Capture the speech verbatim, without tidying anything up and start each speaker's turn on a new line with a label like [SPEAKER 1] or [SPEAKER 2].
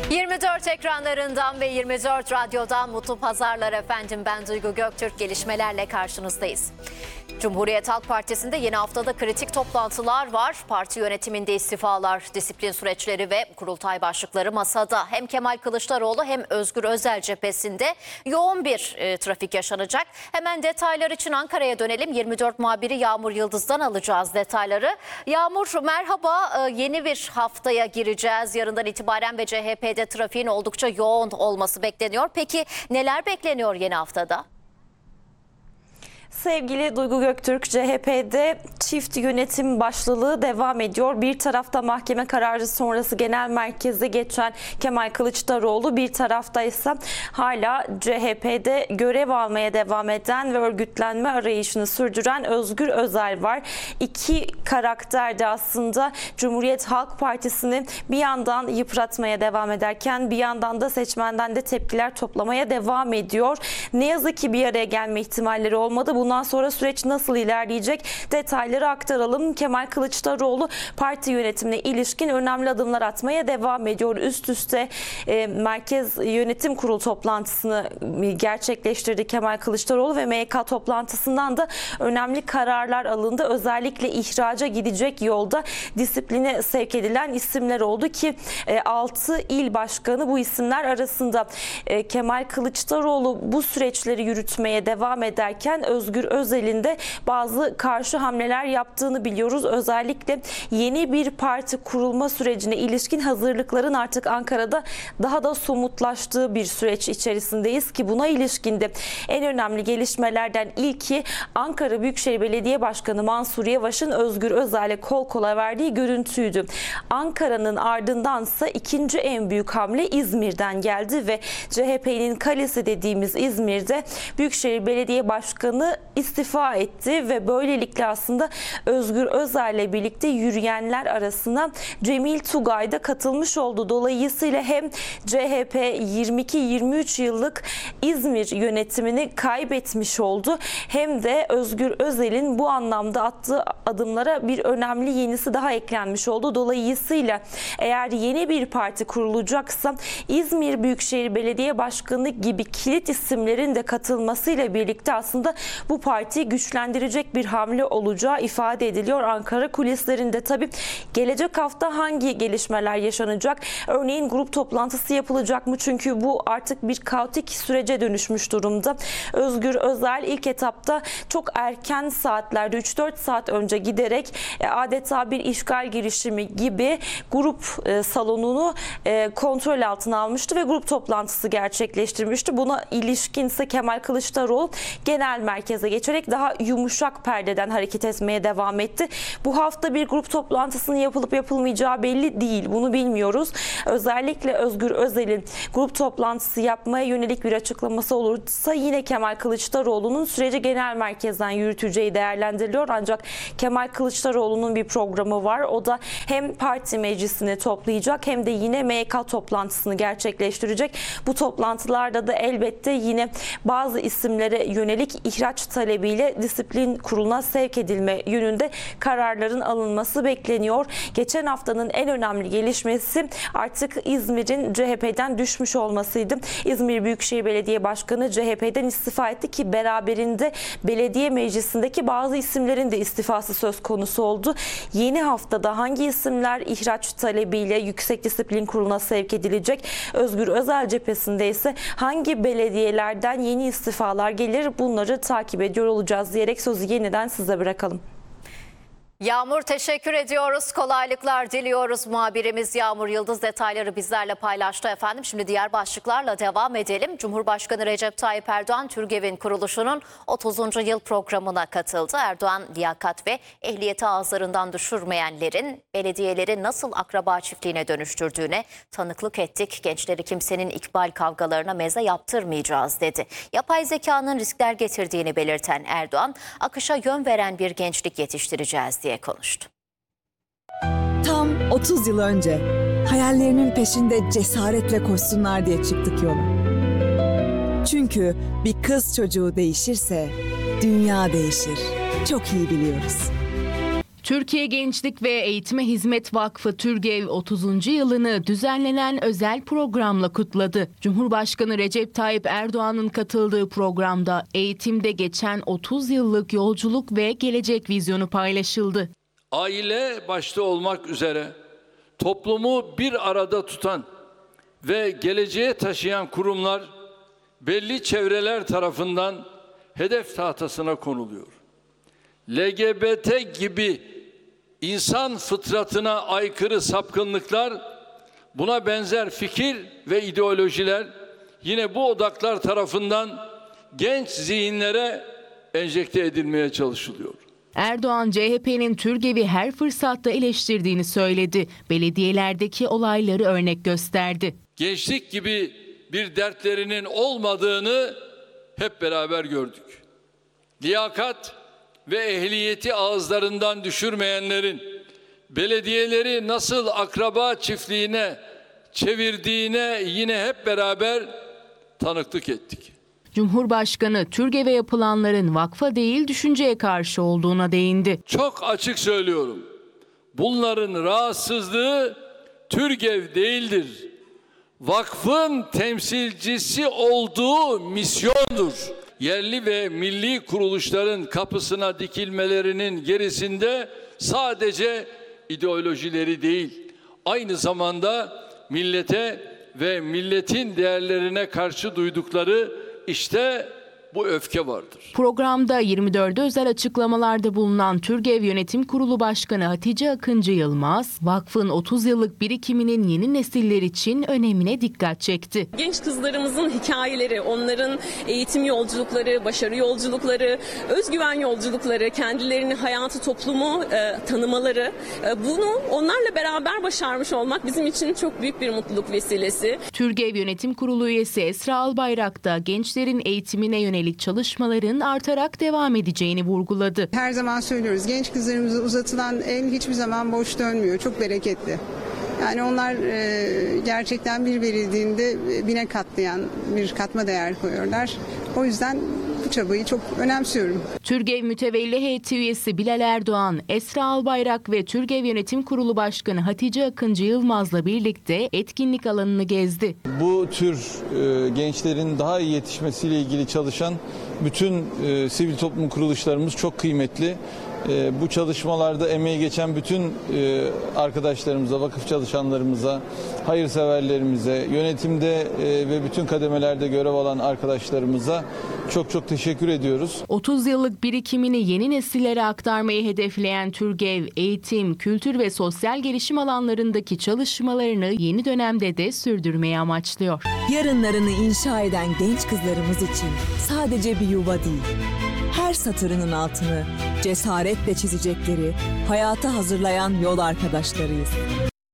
[SPEAKER 1] yirmi dört ekranlarından ve yirmi dört radyodan mutlu pazarlar efendim. Ben Duygu Göktürk, gelişmelerle karşınızdayız. Cumhuriyet Halk Partisi'nde yeni haftada kritik toplantılar var. Parti yönetiminde istifalar, disiplin süreçleri ve kurultay başlıkları masada. Hem Kemal Kılıçdaroğlu hem Özgür Özel cephesinde yoğun bir e, trafik yaşanacak. Hemen detaylar için Ankara'ya dönelim. yirmi dört muhabiri Yağmur Yıldız'dan alacağız detayları. Yağmur merhaba, e, yeni bir haftaya gireceğiz. Yarından itibaren ve C H P'de trafiğin oldukça yoğun olması bekleniyor. Peki neler bekleniyor yeni haftada?
[SPEAKER 2] Sevgili Duygu Göktürk, C H P'de çift yönetim başlılığı devam ediyor. Bir tarafta mahkeme kararı sonrası genel merkeze geçen Kemal Kılıçdaroğlu, bir tarafta ise hala C H P'de görev almaya devam eden ve örgütlenme arayışını sürdüren Özgür Özel var. İki karakter de aslında Cumhuriyet Halk Partisi'ni bir yandan yıpratmaya devam ederken bir yandan da seçmenden de tepkiler toplamaya devam ediyor. Ne yazık ki bir araya gelme ihtimalleri olmadı. Bundan sonra süreç nasıl ilerleyecek? Detayları aktaralım. Kemal Kılıçdaroğlu parti yönetimine ilişkin önemli adımlar atmaya devam ediyor. Üst üste e, Merkez Yönetim Kurulu toplantısını gerçekleştirdi Kemal Kılıçdaroğlu ve M Y K toplantısından da önemli kararlar alındı. Özellikle ihraca gidecek yolda disipline sevk edilen isimler oldu ki e, altı il başkanı bu isimler arasında. E, Kemal Kılıçdaroğlu bu süreçleri yürütmeye devam ederken Özgür Özel'in de bazı karşı hamleler yaptığını biliyoruz. Özellikle yeni bir parti kurulma sürecine ilişkin hazırlıkların artık Ankara'da daha da somutlaştığı bir süreç içerisindeyiz ki buna ilişkin de en önemli gelişmelerden ilki Ankara Büyükşehir Belediye Başkanı Mansur Yavaş'ın Özgür Özel'le kol kola verdiği görüntüydü. Ankara'nın ardındansa ikinci en büyük hamle İzmir'den geldi ve C H P'nin kalesi dediğimiz İzmir'de Büyükşehir Belediye Başkanı istifa etti ve böylelikle aslında Özgür Özel'le birlikte yürüyenler arasına Cemil Tugay da katılmış oldu. Dolayısıyla hem C H P yirmi iki yirmi üç yıllık İzmir yönetimini kaybetmiş oldu hem de Özgür Özel'in bu anlamda attığı adımlara bir önemli yenisi daha eklenmiş oldu. Dolayısıyla eğer yeni bir parti kurulacaksa İzmir Büyükşehir Belediye Başkanı gibi kilit isimlerin de katılmasıyla birlikte aslında bu partiyi güçlendirecek bir hamle olacağı ifade ediliyor Ankara kulislerinde. Tabii gelecek hafta hangi gelişmeler yaşanacak? Örneğin grup toplantısı yapılacak mı? Çünkü bu artık bir kaotik sürece dönüşmüş durumda. Özgür Özel ilk etapta çok erken saatlerde üç dört saat önce giderek adeta bir işgal girişimi gibi grup salonunu kontrol altına almıştı ve grup toplantısı gerçekleştirmişti. Buna ilişkinse Kemal Kılıçdaroğlu genel merkeze geçerek daha yumuşak perdeden hareket etmeye devam etti. Bu hafta bir grup toplantısının yapılıp yapılmayacağı belli değil. Bunu bilmiyoruz. Özellikle Özgür Özel'in grup toplantısı yapmaya yönelik bir açıklaması olursa yine Kemal Kılıçdaroğlu'nun süreci genel merkezden yürüteceği değerlendiriliyor. Ancak Kemal Kılıçdaroğlu'nun bir programı var. O da hem parti meclisini toplayacak hem de yine M Y K toplantısını gerçekleştirecek. Bu toplantılarda da elbette yine bazı isimlere yönelik ihraç talebiyle disiplin kuruluna sevk edilme yönünde kararların alınması bekleniyor. Geçen haftanın en önemli gelişmesi artık İzmir'in C H P'den düşmüş olmasıydı. İzmir Büyükşehir Belediye Başkanı C H P'den istifa etti ki beraberinde belediye meclisindeki bazı isimlerin de istifası söz konusu oldu. Yeni haftada hangi isimler ihraç talebiyle Yüksek Disiplin Kurulu'na sevk edilecek? Özgür Özel cephesinde ise hangi belediyelerden yeni istifalar gelir? Bunları takip ediyor olacağız diyerek sözü yeniden size bırakalım.
[SPEAKER 1] Yağmur, teşekkür ediyoruz. Kolaylıklar diliyoruz. Muhabirimiz Yağmur Yıldız detayları bizlerle paylaştı efendim. Şimdi diğer başlıklarla devam edelim. Cumhurbaşkanı Recep Tayyip Erdoğan, TÜRGEV'in kuruluşunun otuzuncu yıl programına katıldı. Erdoğan, liyakat ve ehliyeti ağızlarından düşürmeyenlerin belediyeleri nasıl akraba çiftliğine dönüştürdüğüne tanıklık ettik. Gençleri kimsenin ikbal kavgalarına meze yaptırmayacağız dedi. Yapay zekanın riskler getirdiğini belirten Erdoğan, akışa yön veren bir gençlik yetiştireceğiz diye konuştu.
[SPEAKER 3] Tam otuz yıl önce hayallerinin peşinde cesaretle koşsunlar diye çıktık yola. Çünkü bir kız çocuğu değişirse dünya değişir. Çok iyi biliyoruz.
[SPEAKER 4] Türkiye Gençlik ve Eğitime Hizmet Vakfı TÜRGEV otuzuncu yılını düzenlenen özel programla kutladı. Cumhurbaşkanı Recep Tayyip Erdoğan'ın katıldığı programda eğitimde geçen otuz yıllık yolculuk ve gelecek vizyonu paylaşıldı.
[SPEAKER 5] Aile başta olmak üzere toplumu bir arada tutan ve geleceğe taşıyan kurumlar belli çevreler tarafından hedef tahtasına konuluyor. L G B T gibi insan fıtratına aykırı sapkınlıklar, buna benzer fikir ve ideolojiler yine bu odaklar tarafından genç zihinlere enjekte edilmeye çalışılıyor.
[SPEAKER 4] Erdoğan, C H P'nin TÜRGEV'i her fırsatta eleştirdiğini söyledi. Belediyelerdeki olayları örnek gösterdi.
[SPEAKER 5] Gençlik gibi bir dertlerinin olmadığını hep beraber gördük. Liyakat ve ehliyeti ağızlarından düşürmeyenlerin belediyeleri nasıl akraba çiftliğine çevirdiğine yine hep beraber tanıklık ettik.
[SPEAKER 4] Cumhurbaşkanı TÜRGEV'e yapılanların vakfa değil düşünceye karşı olduğuna değindi.
[SPEAKER 5] Çok açık söylüyorum. Bunların rahatsızlığı TÜRGEV değildir. Vakfın temsilcisi olduğu misyondur. Yerli ve milli kuruluşların kapısına dikilmelerinin gerisinde sadece ideolojileri değil, aynı zamanda millete ve milletin değerlerine karşı duydukları işte bu öfke vardır.
[SPEAKER 4] Programda yirmi dörde özel açıklamalarda bulunan TÜRGEV Yönetim Kurulu Başkanı Hatice Akıncı Yılmaz, vakfın otuz yıllık birikiminin yeni nesiller için önemine dikkat çekti.
[SPEAKER 6] Genç kızlarımızın hikayeleri, onların eğitim yolculukları, başarı yolculukları, özgüven yolculukları, kendilerini, hayatı, toplumu e, tanımaları, e, bunu onlarla beraber başarmış olmak bizim için çok büyük bir mutluluk vesilesi.
[SPEAKER 4] TÜRGEV Yönetim Kurulu üyesi Esra Albayrak da gençlerin eğitimine yönelik çalışmaların artarak devam edeceğini vurguladı.
[SPEAKER 7] Her zaman söylüyoruz, genç kızlarımıza uzatılan el hiçbir zaman boş dönmüyor. Çok bereketli. Yani onlar e, gerçekten bir verildiğinde bine katlayan bir katma değer koyuyorlar. O yüzden bu çabayı çok önemsiyorum.
[SPEAKER 4] TÜRGEV Mütevelli Heyeti üyesi Bilal Erdoğan, Esra Albayrak ve TÜRGEV Yönetim Kurulu Başkanı Hatice Akıncı Yılmaz'la birlikte etkinlik alanını gezdi.
[SPEAKER 8] Bu tür e, gençlerin daha iyi yetişmesiyle ilgili çalışan bütün e, sivil toplum kuruluşlarımız çok kıymetli. E, bu çalışmalarda emeği geçen bütün e, arkadaşlarımıza, vakıf çalışanlarımıza, hayırseverlerimize, yönetimde e, ve bütün kademelerde görev alan arkadaşlarımıza çok çok teşekkür ediyoruz.
[SPEAKER 4] otuz yıllık birikimini yeni nesillere aktarmayı hedefleyen TÜRGEV, eğitim, kültür ve sosyal gelişim alanlarındaki çalışmalarını yeni dönemde de sürdürmeyi amaçlıyor.
[SPEAKER 3] Yarınlarını inşa eden genç kızlarımız için sadece bir yuva değil, her satırının altını cesaretle çizecekleri, hayata hazırlayan yol arkadaşlarıyız.